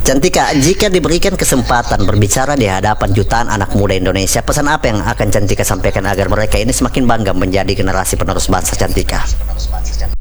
Cantika, jika diberikan kesempatan berbicara di hadapan jutaan anak muda Indonesia, pesan apa yang akan Cantika sampaikan agar mereka ini semakin bangga menjadi generasi penerus bangsa, Cantika?